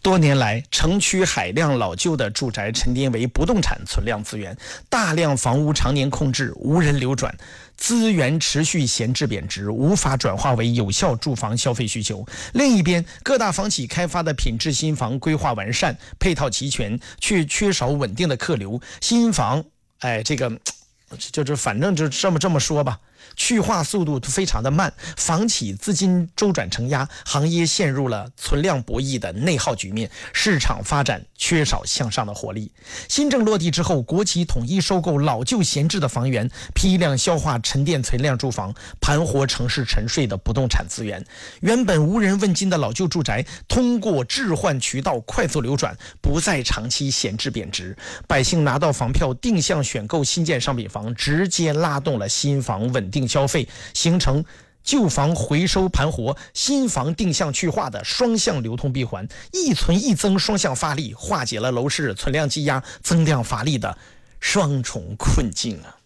多年来，城区海量老旧的住宅沉淀为不动产存量资源，大量房屋常年空置，无人流转，资源持续闲置贬值，无法转化为有效住房消费需求。另一边，各大房企开发的品质新房规划完善，配套齐全，却缺少稳定的客流。新房，反正就这么说吧。去化速度非常的慢，房企资金周转承压，行业陷入了存量博弈的内耗局面，市场发展缺少向上的活力。新政落地之后，国企统一收购老旧闲置的房源，批量消化沉淀存量住房，盘活城市沉睡的不动产资源。原本无人问津的老旧住宅，通过置换渠道快速流转，不再长期闲置贬值，百姓拿到房票定向选购新建商品房，直接拉动了新房稳定消费，形成旧房回收盘活、新房定向去化的双向流通闭环，一存一增双向发力，化解了楼市存量积压、增量乏力的双重困境啊。